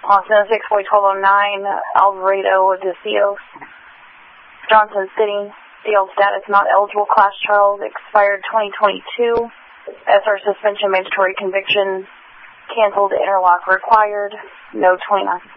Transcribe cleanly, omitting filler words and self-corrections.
Austin 6-1209, Alvarado de Cios. Johnson City, field status not eligible, Class Charles, expired 2022. SR suspension, mandatory conviction, canceled, interlock required, no 29.